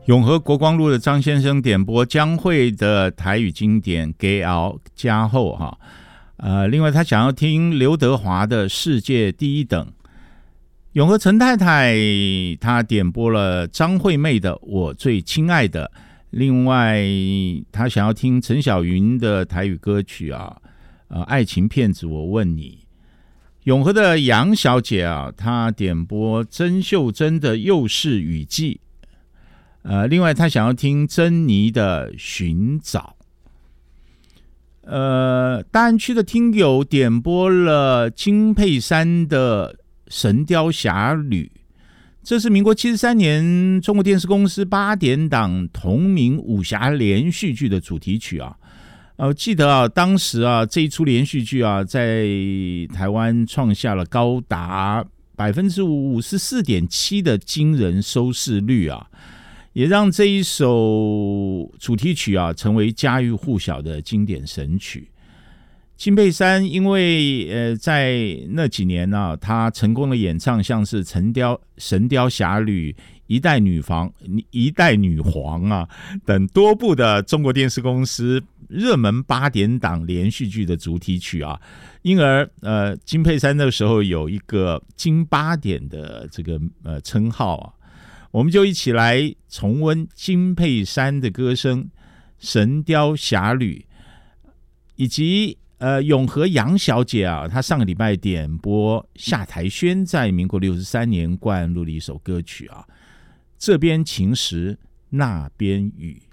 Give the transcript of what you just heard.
永和国光路的张先生点播江蕙的台语经典《给熬加厚》哈。另外他想要听刘德华的《世界第一等》。永和陈太太她点播了张惠妹的《我最亲爱的》。另外他想要听陈小云的台语歌曲爱情骗子我问你。永和的杨小姐她点播曾秀珍的《幼世雨季》。另外他想要听珍妮的《寻找》。大安区的听友点播了金佩珊的《神雕侠侣》，这是民国73年中国电视公司8点档同名武侠连续剧的主题曲我记得当时这一出连续剧在台湾创下了高达 54.7% 的惊人收视率也让这一首主题曲成为家喻户晓的经典神曲。金佩珊因为在那几年她成功的演唱像是神雕侠侣、一代女皇等多部的中国电视公司热门8点档连续剧的主题曲因而金佩珊那个时候有一个金8点的这个称号我们就一起来重温金佩珊的歌声《神雕侠侣》，以及永和杨小姐她上个礼拜点播夏台轩在民国63年灌录的一首歌曲这边晴时那边雨。